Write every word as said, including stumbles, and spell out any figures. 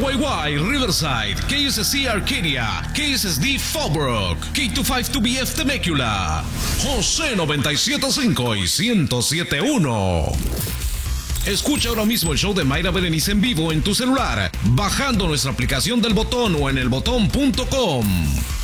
Y Y Riverside, K S S C Arcadia, K S S D Fallbrook, K veinticinco dos B F Temecula, José noventa y siete punto cinco y ciento siete punto uno. Escucha ahora mismo el show de Mayra Berenice en vivo en tu celular, bajando nuestra aplicación del Botón o en el botón punto com.